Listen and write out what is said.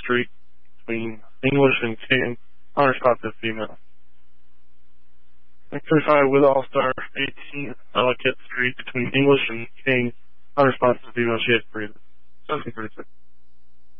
streak between English and King, unresponsive female. And 35 with All-Star 18 delicate streak between English and King, unresponsive female. She has breathing. 1736.